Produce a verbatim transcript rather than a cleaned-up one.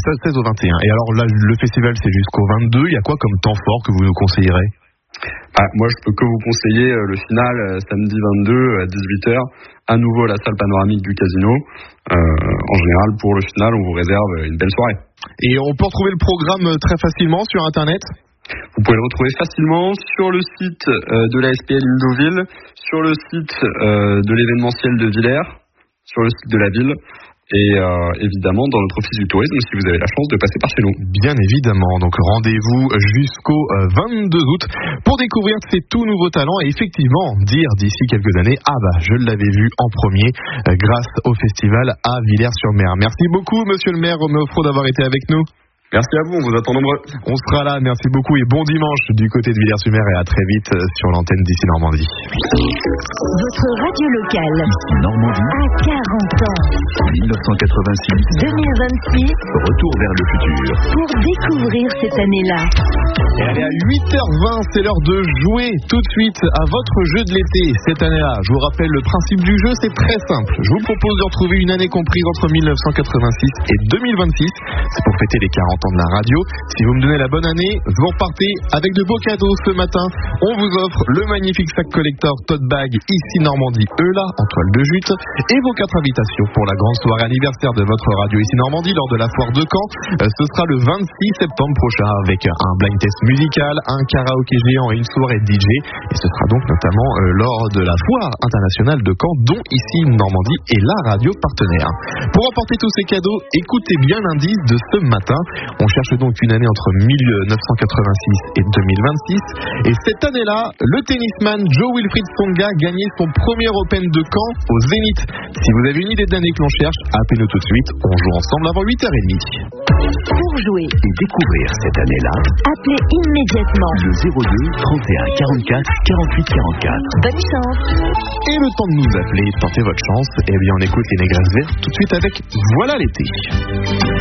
seize au vingt et un. Et alors là, le festival, c'est jusqu'au vingt-deux. Il y a quoi comme temps fort que vous nous conseillerez ? Ah, moi, je peux que vous conseiller euh, le final, euh, samedi vingt-deux à dix-huit heures, à nouveau à la salle panoramique du casino. Euh, en général, pour le final, on vous réserve une belle soirée. Et on peut retrouver le programme très facilement sur Internet ? Vous pouvez le retrouver facilement sur le site euh, de la S P L Indoville, sur le site euh, de l'événementiel de Villers, sur le site de la ville. Et euh, évidemment dans notre office du tourisme si vous avez la chance de passer par chez nous. Bien évidemment, donc rendez-vous jusqu'au vingt-deux août pour découvrir ces tout nouveaux talents et effectivement dire d'ici quelques années, ah bah je l'avais vu en premier euh, grâce au festival à Villers-sur-Mer. Merci beaucoup monsieur le maire Roméo Frau d'avoir été avec nous. Merci à vous, on vous attend nombreux. On sera là, merci beaucoup et bon dimanche du côté de Villers-sur-Mer et à très vite sur l'antenne d'Ici Normandie. Votre radio locale Ici Normandie à quarante ans. mille neuf cent quatre-vingt-six deux mille vingt-six. Retour vers le futur. Pour découvrir cette année-là. Et allez, à huit heures vingt, c'est l'heure de jouer tout de suite à votre jeu de l'été cette année-là. Je vous rappelle le principe du jeu, c'est très simple. Je vous propose de retrouver une année comprise entre mille neuf cent quatre-vingt-six et deux mille vingt-six. C'est pour fêter les quarante ans de la radio. Si vous me donnez la bonne année, vous repartez avec de beaux cadeaux ce matin. On vous offre le magnifique sac collector tote bag Ici Normandie Eula en toile de jute et vos quatre invitations pour la grande soirée anniversaire de votre radio Ici Normandie lors de la foire de Caen. Euh, ce sera le vingt-six septembre prochain avec un blind test musical, un karaoké géant et une soirée D J. Et ce sera donc notamment euh, lors de la foire internationale de Caen dont Ici Normandie est la radio partenaire. Pour remporter tous ces cadeaux, écoutez bien l'indice de ce matin. On cherche donc une année entre mille neuf cent quatre-vingt-six et deux mille vingt-six. Et cette année-là, le tennisman Joe Wilfried Tsonga gagnait son premier Open de Caen au Zénith. Si vous avez une idée de l'année que l'on cherche, appelez-nous tout de suite. On joue ensemble avant huit heures trente. Pour jouer Et découvrir cette année-là, appelez immédiatement le zéro deux trente et un quarante-quatre quarante-huit quarante-quatre. Bonne chance. Et le temps de nous appeler, tentez votre chance. Et bien on écoute les Négresses Vertes tout de suite avec Voilà l'été.